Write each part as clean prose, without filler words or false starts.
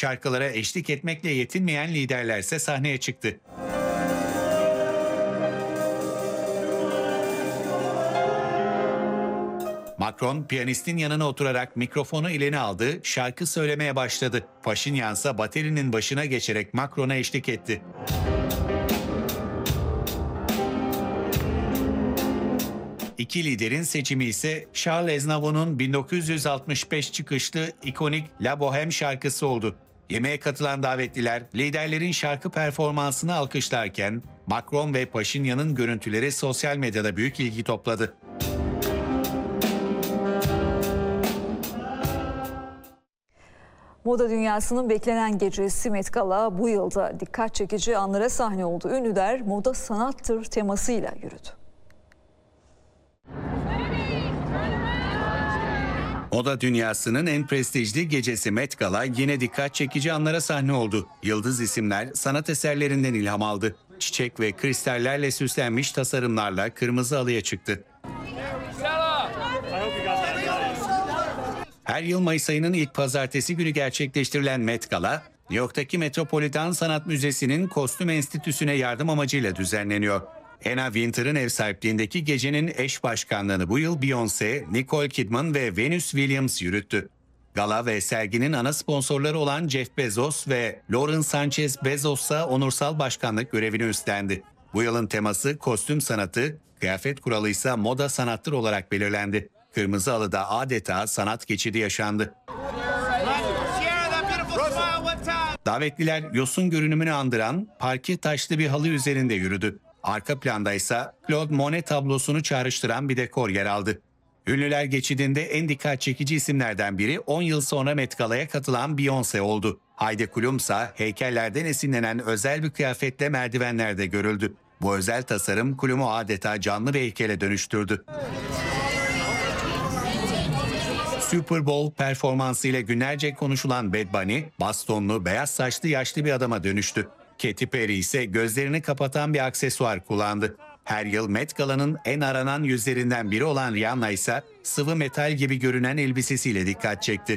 Şarkılara eşlik etmekle yetinmeyen liderler ise sahneye çıktı. Macron, piyanistin yanına oturarak mikrofonu eline aldı, şarkı söylemeye başladı. Paşinyan ise baterinin başına geçerek Macron'a eşlik etti. İki liderin seçimi ise Charles Aznavour'un 1965 çıkışlı ikonik La Bohème şarkısı oldu. Yemeğe katılan davetliler liderlerin şarkı performansını alkışlarken Macron ve Paşinyan'ın görüntüleri sosyal medyada büyük ilgi topladı. Moda dünyasının beklenen gecesi Met Gala bu yılda dikkat çekici anlara sahne oldu. Ünlüler moda sanattır temasıyla yürüdü. Moda dünyasının en prestijli gecesi Met Gala yine dikkat çekici anlara sahne oldu. Yıldız isimler sanat eserlerinden ilham aldı. Çiçek ve kristallerle süslenmiş tasarımlarla kırmızı halıya çıktı. Her yıl Mayıs ayının ilk pazartesi günü gerçekleştirilen Met Gala, New York'taki Metropolitan Sanat Müzesi'nin kostüm enstitüsüne yardım amacıyla düzenleniyor. Anna Wintour'ın ev sahipliğindeki gecenin eş başkanlığını bu yıl Beyoncé, Nicole Kidman ve Venus Williams yürüttü. Gala ve serginin ana sponsorları olan Jeff Bezos ve Lauren Sanchez Bezos ise onursal başkanlık görevini üstlendi. Bu yılın teması kostüm sanatı, kıyafet kuralı ise moda sanattır olarak belirlendi. Kırmızı halıda adeta sanat geçidi yaşandı. Davetliler yosun görünümünü andıran parke taşlı bir halı üzerinde yürüdü. Arka planda ise Claude Monet tablosunu çağrıştıran bir dekor yer aldı. Ünlüler geçidinde en dikkat çekici isimlerden biri 10 yıl sonra Met Gala'ya katılan Beyoncé oldu. Heidi Klum ise heykellerden esinlenen özel bir kıyafetle merdivenlerde görüldü. Bu özel tasarım Klum'u adeta canlı bir heykele dönüştürdü. Super Bowl performansıyla günlerce konuşulan Bad Bunny, bastonlu, beyaz saçlı yaşlı bir adama dönüştü. Katy Perry ise gözlerini kapatan bir aksesuar kullandı. Her yıl Met Gala'nın en aranan yüzlerinden biri olan Rihanna ise sıvı metal gibi görünen elbisesiyle dikkat çekti.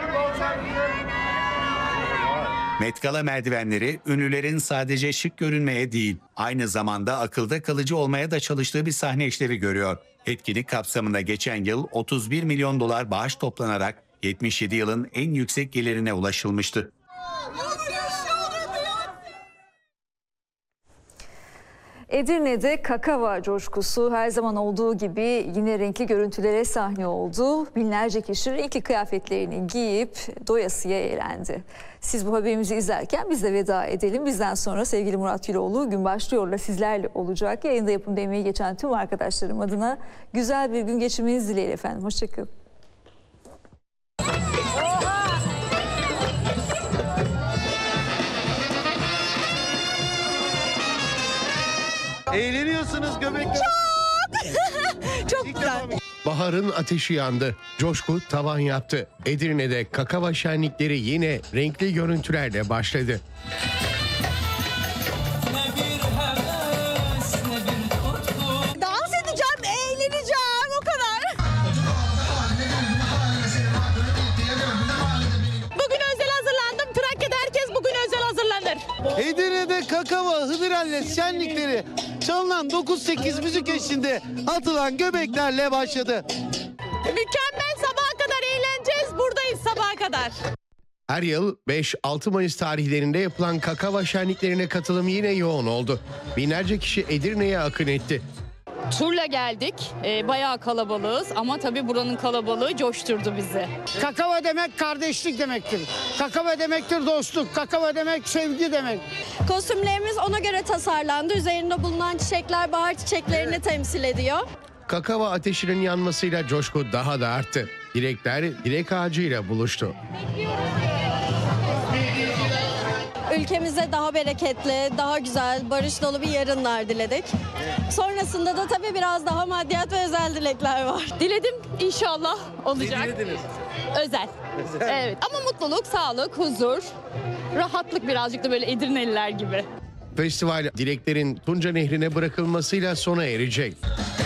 Met Gala merdivenleri ünlülerin sadece şık görünmeye değil, aynı zamanda akılda kalıcı olmaya da çalıştığı bir sahne işlevi görüyor. Etkinlik kapsamında geçen yıl 31 milyon dolar bağış toplanarak 77 yılın en yüksek gelirine ulaşılmıştı. Edirne'de kakava coşkusu her zaman olduğu gibi yine renkli görüntülere sahne oldu. Binlerce kişi renkli kıyafetlerini giyip doyasıya eğlendi. Siz bu haberimizi izlerken biz de veda edelim. Bizden sonra sevgili Murat Güloğlu Gün Başlıyor'la sizlerle olacak. Yayında yapımda emeği geçen tüm arkadaşlarım adına güzel bir gün geçirmenizi dileğiyle efendim. Hoşçakalın. Eğleniyorsunuz göbekler. Çok güzel. Baharın ateşi yandı. Coşku tavan yaptı. Edirne'de kakava şenlikleri yine renkli görüntülerle başladı. Dans edeceğim, eğleneceğim o kadar. Bugün özel hazırlandım. Trakya'da herkes bugün özel hazırlanır. Edirne'de kakava Hıdrellez şenlikleri çalınan 9-8 müzik eşliğinde atılan göbeklerle başladı. Mükemmel, sabaha kadar eğleneceğiz. Buradayız sabaha kadar. Her yıl 5-6 Mayıs tarihlerinde yapılan kakava şenliklerine katılım yine yoğun oldu. Binlerce kişi Edirne'ye akın etti. Turla geldik. Bayağı kalabalığız ama tabii buranın kalabalığı coşturdu bizi. Kakava demek kardeşlik demektir. Kakava demektir dostluk. Kakava demek sevgi demek. Kostümlerimiz ona göre tasarlandı. Üzerinde bulunan çiçekler bahar çiçeklerini temsil ediyor. Kakava ateşinin yanmasıyla coşku daha da arttı. Dilekler dilek ağacıyla buluştu. Ülkemize daha bereketli, daha güzel, barış dolu bir yarınlar diledik. Sonrasında da tabii biraz daha maddiyat ve özel dilekler var. Diledim, inşallah olacak. Özel. Evet, ama mutluluk, sağlık, huzur, rahatlık, birazcık da böyle Edirneliler gibi. Festival dileklerin Tunca Nehri'ne bırakılmasıyla sona erecek.